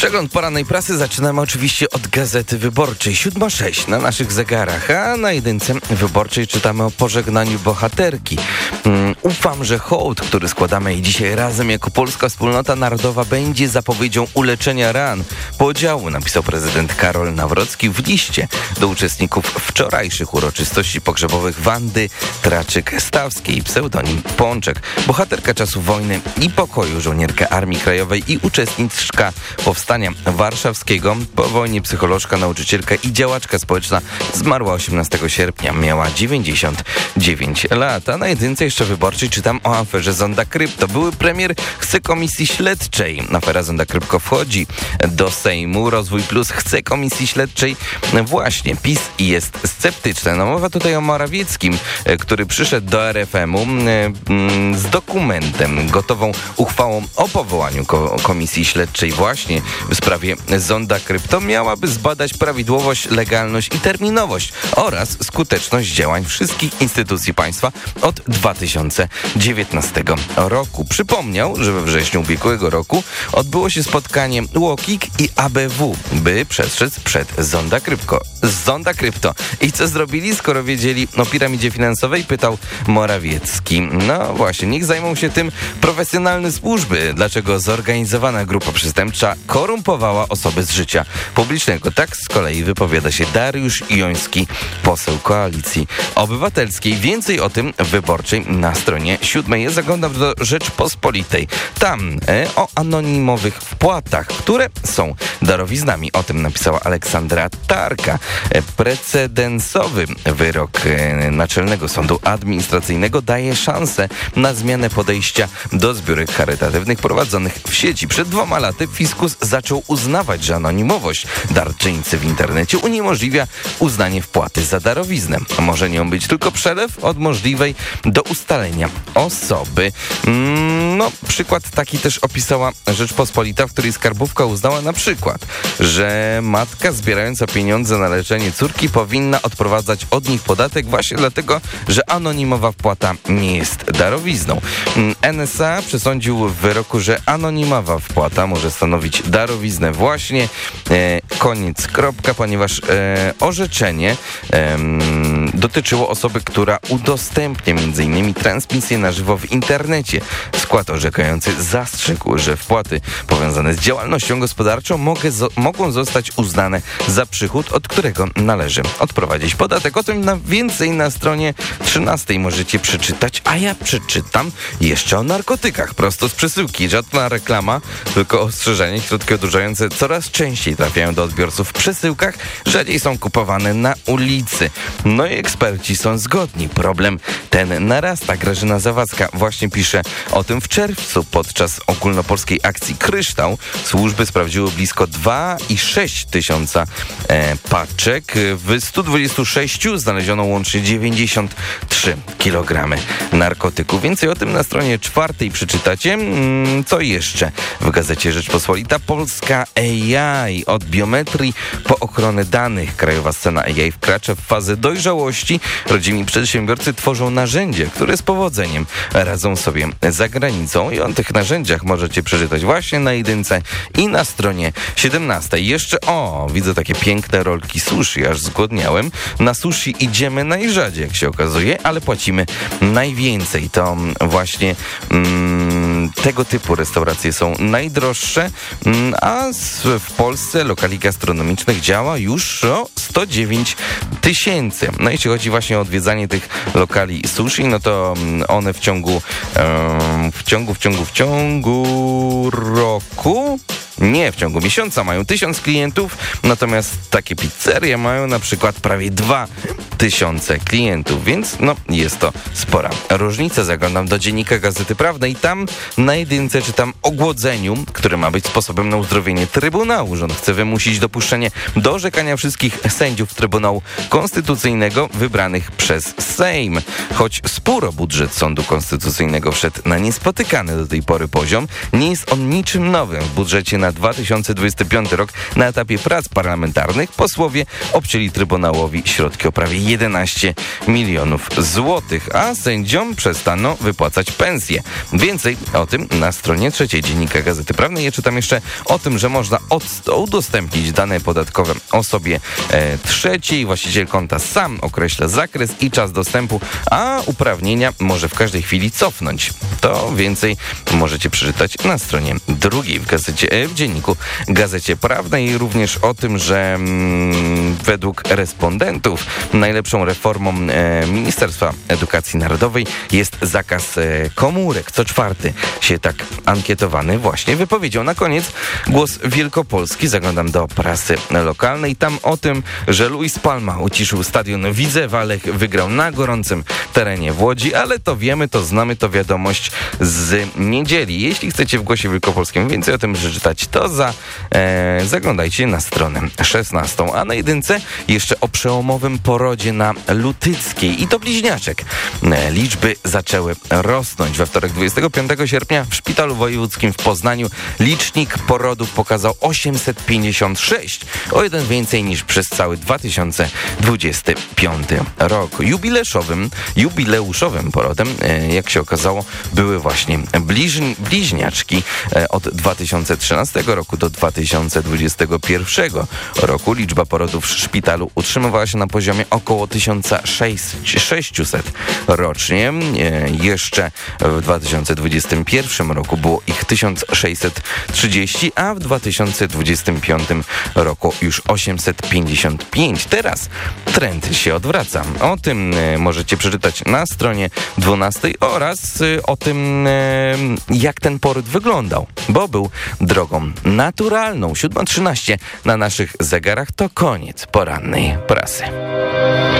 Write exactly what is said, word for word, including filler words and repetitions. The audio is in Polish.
Przegląd porannej prasy zaczynamy oczywiście od Gazety Wyborczej. siódma sześć na naszych zegarach, a na jedynce Wyborczej czytamy o pożegnaniu bohaterki. Um, ufam, że hołd, który składamy jej dzisiaj razem jako Polska Wspólnota Narodowa, będzie zapowiedzią uleczenia ran. Podziału, napisał prezydent Karol Nawrocki w liście do uczestników wczorajszych uroczystości pogrzebowych Wandy Traczyk-Stawskiej, pseudonim Pączek. Bohaterka czasów wojny i pokoju, żołnierka Armii Krajowej i uczestniczka Powstania Warszawskiego. Po wojnie psycholożka, nauczycielka i działaczka społeczna, zmarła osiemnastego sierpnia. Miała dziewięćdziesiąt dziewięć lat. A na jedynce jeszcze Wyborczej czytam o aferze Zonda Krypto. Były premier chce komisji śledczej. Afera Zonda Krypto wchodzi do Sejmu. Rozwój Plus chce komisji śledczej. Właśnie, PiS jest sceptyczny. No, mowa tutaj o Morawieckim, który przyszedł do er ef emu z dokumentem, gotową uchwałą o powołaniu komisji śledczej właśnie w sprawie Zonda Krypto. Miałaby zbadać prawidłowość, legalność i terminowość oraz skuteczność działań wszystkich instytucji państwa od dwa tysiące dziewiętnastego roku. Przypomniał, że we wrześniu ubiegłego roku odbyło się spotkanie UOKiK i a be wu, by przestrzec przed Zonda Krypto. Zonda Krypto. I co zrobili, skoro wiedzieli o piramidzie finansowej? Pytał Morawiecki. No właśnie, niech zajmą się tym profesjonalne służby. Dlaczego zorganizowana grupa przestępcza korumpowała osoby z życia publicznego? Tak z kolei wypowiada się Dariusz Joński, poseł Koalicji Obywatelskiej. Więcej o tym w Wyborczej na stronie siódmej. Ja zaglądam do Rzeczpospolitej. Tam e, o anonimowych wpłatach, które są darowiznami. O tym napisała Aleksandra Tarka. E, precedensowy wyrok e, Naczelnego Sądu Administracyjnego daje szansę na zmianę podejścia do zbiórek charytatywnych prowadzonych w sieci. Przed dwoma laty fiskus zaczął uznawać, że anonimowość darczyńcy w internecie uniemożliwia uznanie wpłaty za darowiznę. Może nią być tylko przelew od możliwej do ustalenia osoby. Mm, no, przykład taki też opisała Rzeczpospolita, w której skarbówka uznała na przykład, że matka zbierająca pieniądze na leczenie córki powinna odprowadzać od nich podatek właśnie dlatego, że anonimowa wpłata nie jest darowizną. en es a przesądził w wyroku, że anonimowa wpłata może stanowić darowiznę właśnie. E, koniec, kropka, ponieważ e, orzeczenie e, dotyczyło osoby, która udostępnia między innymi transmisję na żywo w internecie. Skład orzekający zastrzegł, że wpłaty powiązane z działalnością gospodarczą mogę zo- mogą zostać uznane za przychód, od którego należy odprowadzić podatek. O tym na więcej na stronie trzynastej możecie przeczytać, a ja przeczytam jeszcze o narkotykach prosto z przesyłki. Żadna reklama, tylko ostrzeżenie. Środki odurzające coraz częściej trafiają do odbiorców w przesyłkach, rzadziej są kupowane na ulicy. No i eksperci są zgodni. Problem ten narasta. Grażyna Zawadzka właśnie pisze o tym w czerwcu. Podczas ogólnopolskiej akcji Kryształ służby sprawdziły blisko dwa i sześć tysiąca e, paczek. W stu dwudziestu sześciu znaleziono łącznie dziewięćdziesiąt trzy kilogramy narkotyków. Więcej o tym na stronie czwartej przeczytacie. Co jeszcze w Gazecie Rzeczpospolita? Polska A I. Od biometrii po ochronę danych. Krajowa scena A I wkracza w fazę dojrzałości. Rodzimi przedsiębiorcy tworzą narzędzia, które z powodzeniem radzą sobie za granicą. I o tych narzędziach możecie przeczytać właśnie na jedynce i na stronie siedemnastej. Jeszcze o, widzę takie piękne rolki sushi, aż zgłodniałem. Na sushi idziemy najrzadziej, jak się okazuje, ale płacimy najwięcej. To właśnie mm, tego typu restauracje są najdroższe, mm, a w Polsce lokali gastronomicznych działa już o sto dziewięć tysięcy. No jeśli chodzi właśnie o odwiedzanie tych lokali sushi, no to one w ciągu um, w ciągu, w ciągu, w ciągu roku Nie, w ciągu miesiąca mają tysiąc klientów, natomiast takie pizzerie mają na przykład prawie dwa tysiące klientów, więc no jest to spora różnica. Zaglądam do Dziennika Gazety Prawnej i tam na jedynce czytam o głodzeniu, które ma być sposobem na uzdrowienie Trybunału. Rząd chce wymusić dopuszczenie do orzekania wszystkich sędziów Trybunału Konstytucyjnego wybranych przez Sejm. Choć sporo budżet Sądu Konstytucyjnego wszedł na niespotykany do tej pory poziom, nie jest on niczym nowym. W budżecie na dwa tysiące dwudziesty piąty rok na etapie prac parlamentarnych posłowie obcięli Trybunałowi środki o prawie jedenaście milionów złotych, a sędziom przestano wypłacać pensje. Więcej o tym na stronie trzeciej Dziennika Gazety Prawnej. Ja czytam jeszcze o tym, że można od, udostępnić dane podatkowe osobie e, trzeciej. Właściciel konta sam określa zakres i czas dostępu, a uprawnienia może w każdej chwili cofnąć. To więcej możecie przeczytać na stronie drugiej w gazecie, e, w Dzienniku Gazecie Prawnej. Również o tym, że mm, według respondentów najlepszą reformą e, Ministerstwa Edukacji Narodowej jest zakaz e, komórek. Co czwarty się tak ankietowany właśnie wypowiedział. Na koniec głos Wielkopolski. Zaglądam do prasy lokalnej. Tam o tym, że Luis Palma uciszył stadion Widzewa. Lech wygrał na gorącym terenie w Łodzi, ale to wiemy, to znamy, to wiadomość z niedzieli. Jeśli chcecie w Głosie Wielkopolskim więcej o tym przeczytać, to za, e, zaglądajcie na stronę szesnastą. A na jedynce jeszcze o przełomowym porodzie na Lutyckiej. I to bliźniaczek. E, liczby zaczęły rosnąć. We wtorek dwudziestego piątego sierpnia w Szpitalu Wojewódzkim w Poznaniu licznik porodów pokazał osiemset pięćdziesiąt sześć. O jeden więcej niż przez cały dwa tysiące dwudziesty piąty rok. Jubileuszowym, jubileuszowym porodem, e, jak się okazało, były właśnie bliźni, bliźniaczki. E, od dwa tysiące trzynastego roku do dwa tysiące dwudziestego pierwszego roku liczba porodów w szpitalu utrzymywała się na poziomie około tysiąc sześćset rocznie. E, jeszcze w dwa tysiące dwudziestym pierwszym roku było ich tysiąc sześćset trzydzieści, a w dwa tysiące dwudziestym piątym roku już osiemset pięćdziesiąt pięć. Teraz trend się odwraca. O tym e, możecie przeczytać na stronie dwunastej oraz e, o tym, e, jak ten poród wyglądał, bo był drogą naturalną. siódma trzynaście na naszych zegarach to koniec porannej prasy.